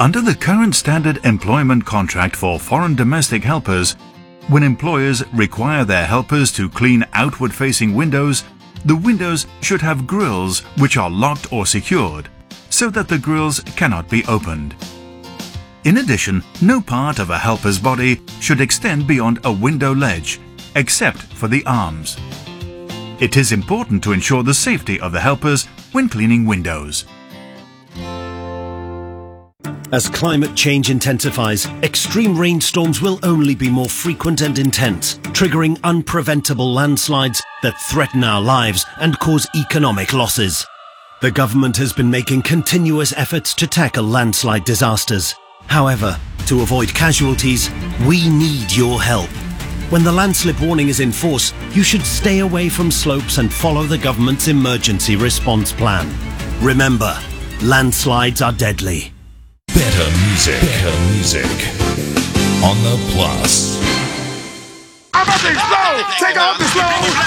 Under the current standard employment contract for foreign domestic helpers, when employers require their helpers to clean outward-facing windows, the windows should have grills which are locked or secured, so that the grills cannot be opened. In addition, no part of a helper's body should extend beyond a window ledge, except for the arms. It is important to ensure the safety of the helpers when cleaning windows. As climate change intensifies, extreme rainstorms will only be more frequent and intense, triggering unpreventable landslides that threaten our lives and cause economic losses. The government has been making continuous efforts to tackle landslide disasters. However, to avoid casualties, we need your help. When the landslip warning is in force, you should stay away from slopes and follow the government's emergency response plan. Remember, landslides are deadly. Better music on the Plus. I'm up this low. Take off this low.